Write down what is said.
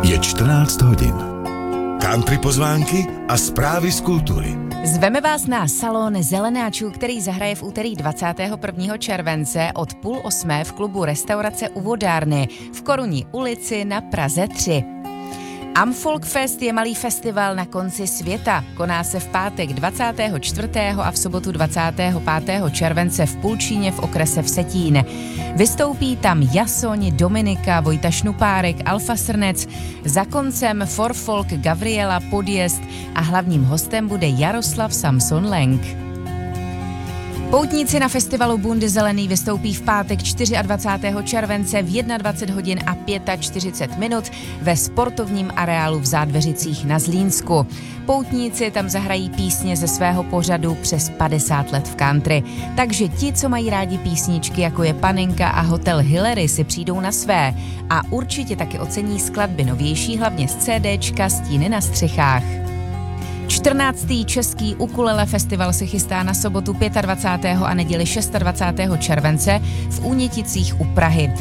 Je 14 hodin. Country pozvánky a zprávy z kultury. Zveme vás na salon zelenáčů, který zahraje v úterý 21. července od 7:30 v klubu Restaurace u Vodárny v Korunní ulici na Praze 3. Amfolk Fest je malý festival na konci světa. Koná se v pátek 24. a v sobotu 25. července v Pulčíně v okrese Vsetín. Vystoupí tam Jasoň, Dominika, Vojta Šnupárek, Alfa Srnec, za koncem Forfolk, Gavriela, Podjezd a hlavním hostem bude Jaroslav Samson Lenk. Poutníci na festivalu Bundy Zelený vystoupí v pátek 24. července v 21 hodin a 45 minut ve sportovním areálu v Zádveřicích na Zlínsku. Poutníci tam zahrají písně ze svého pořadu přes 50 let v country. Takže ti, co mají rádi písničky, jako je Panenka a Hotel Hillary, si přijdou na své. A určitě taky ocení skladby novější, hlavně z CDčka Stíny na střechách. 14. český ukulele festival se chystá na sobotu 25. a neděli 26. července v Úněticích u Prahy.